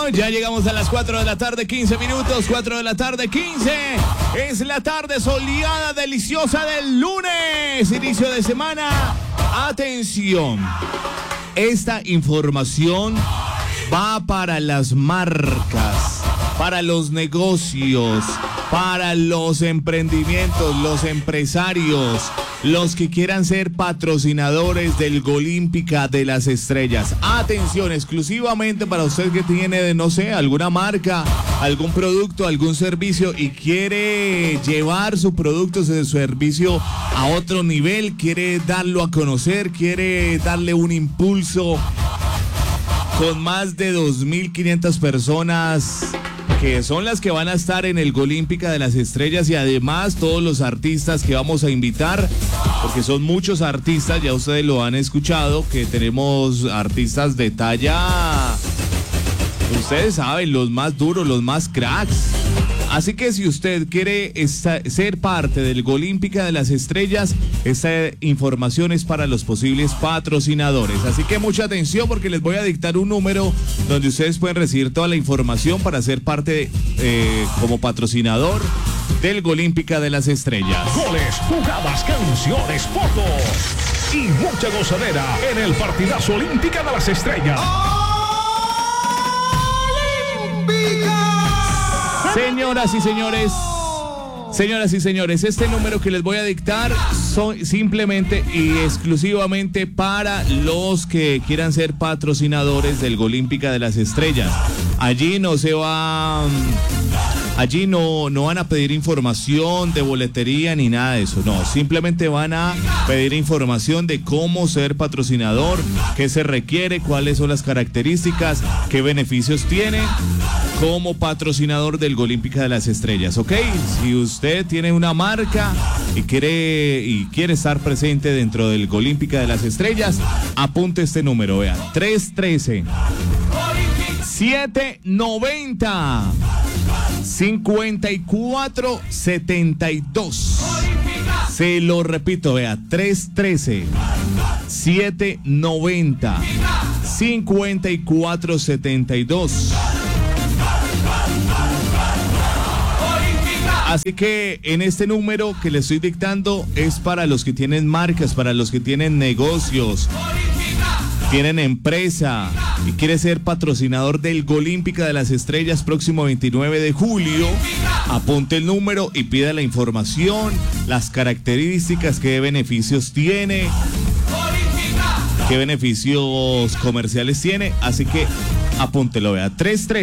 Ya llegamos a las 4 de la tarde, 15 minutos. 4 de la tarde, 15. Es la tarde soleada, deliciosa del lunes. Inicio de semana. Atención. Esta información va para las marcas, para los negocios, para los emprendimientos, los empresarios, los que quieran ser patrocinadores del Golímpica de las Estrellas. Atención, exclusivamente para usted que tiene, no sé, alguna marca, algún producto, algún servicio y quiere llevar su producto, su servicio a otro nivel, quiere darlo a conocer, quiere darle un impulso con más de 2.500 personas que son las que van a estar en el Golímpica de las Estrellas y además todos los artistas que vamos a invitar, porque son muchos artistas, ya ustedes lo han escuchado, que tenemos artistas de talla, ustedes saben, los más duros, los más cracks. Así que si usted quiere ser parte del Golímpica de las Estrellas, esta información es para los posibles patrocinadores. Así que mucha atención porque les voy a dictar un número donde ustedes pueden recibir toda la información para ser parte como patrocinador del Golímpica de las Estrellas. Goles, jugadas, canciones, fotos y mucha gozadera en el partidazo Olímpica de las Estrellas. Señoras y señores, este número que les voy a dictar son simplemente y exclusivamente para los que quieran ser patrocinadores del Golímpica de las Estrellas. Allí no van a pedir información de boletería ni nada de eso, no, simplemente van a pedir información de cómo ser patrocinador, qué se requiere, cuáles son las características, qué beneficios tiene como patrocinador del Golímpica de las Estrellas, ¿ok? Si usted tiene una marca y quiere estar presente dentro del Golímpica de las Estrellas, apunte este número, vean, 313-790 5472. Se lo repito, vea, 313-790 5472. Así que en este número que le estoy dictando es para los que tienen marcas, para los que tienen negocios, tienen empresa y quiere ser patrocinador del Golímpica de las Estrellas próximo 29 de julio, apunte el número y pida la información, las características, qué beneficios tiene, qué beneficios comerciales tiene, así que apúntelo, vea, 313